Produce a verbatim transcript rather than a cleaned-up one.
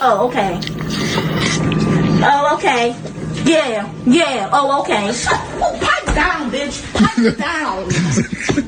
Oh, okay. Oh, okay. Yeah, yeah. Oh, okay. Pipe down, bitch. Pipe down.